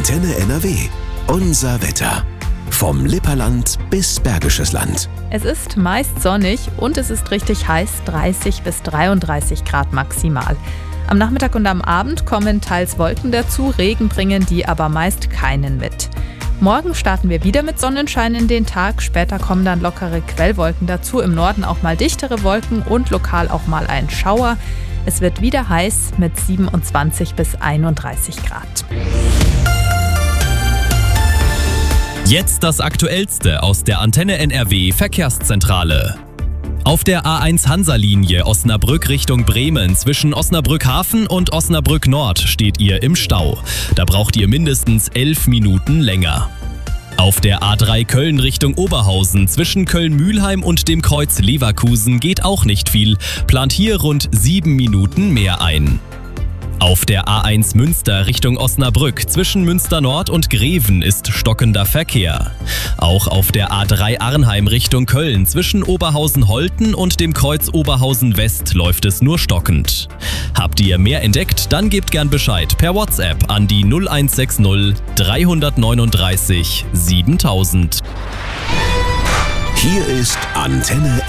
Antenne NRW. Unser Wetter. Vom Lipperland bis Bergisches Land. Es ist meist sonnig und es ist richtig heiß, 30 bis 33 Grad maximal. Am Nachmittag und am Abend kommen teils Wolken dazu, Regen bringen die aber meist keinen mit. Morgen starten wir wieder mit Sonnenschein in den Tag, später kommen dann lockere Quellwolken dazu, im Norden auch mal dichtere Wolken und lokal auch mal ein Schauer. Es wird wieder heiß mit 27 bis 31 Grad. Jetzt das Aktuellste aus der Antenne NRW Verkehrszentrale. Auf der A1 Hansa-Linie Osnabrück Richtung Bremen zwischen Osnabrück Hafen und Osnabrück Nord steht ihr im Stau. Da braucht ihr mindestens 11 Minuten länger. Auf der A3 Köln Richtung Oberhausen zwischen Köln-Mühlheim und dem Kreuz Leverkusen geht auch nicht viel, plant hier rund 7 Minuten mehr ein. Auf der A1 Münster Richtung Osnabrück zwischen Münster Nord und Greven ist stockender Verkehr. Auch auf der A3 Arnheim Richtung Köln zwischen Oberhausen-Holten und dem Kreuz Oberhausen West läuft es nur stockend. Habt ihr mehr entdeckt? Dann gebt gern Bescheid per WhatsApp an die 0160 339 7000. Hier ist Antenne